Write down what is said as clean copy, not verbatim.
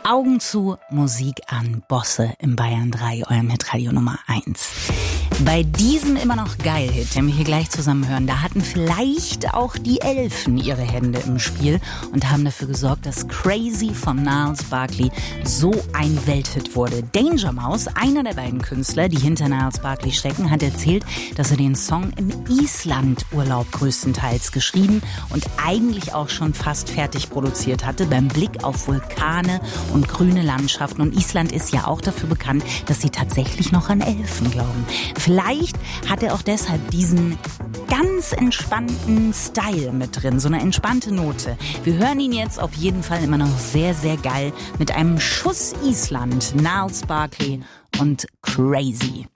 Augen zu, Musik an, Bosse im Bayern 3, eurem Hitradio Nummer 1. Bei diesem immer noch Geil-Hit, den wir hier gleich zusammen hören, da hatten vielleicht auch die Elfen ihre Hände im Spiel und haben dafür gesorgt, dass Crazy von Gnarls Barkley so ein Welthit wurde. Danger Mouse, einer der beiden Künstler, die hinter Gnarls Barkley stecken, hat erzählt, dass er den Song im Island-Urlaub größtenteils geschrieben und eigentlich auch schon fast fertig produziert hatte, beim Blick auf Vulkane und grüne Landschaften. Und Island ist ja auch dafür bekannt, dass sie tatsächlich noch an Elfen glauben. Vielleicht hat er auch deshalb diesen ganz entspannten Style mit drin, so eine entspannte Note. Wir hören ihn jetzt auf jeden Fall immer noch sehr, sehr geil mit einem Schuss Island, Gnarls Barkley und Crazy.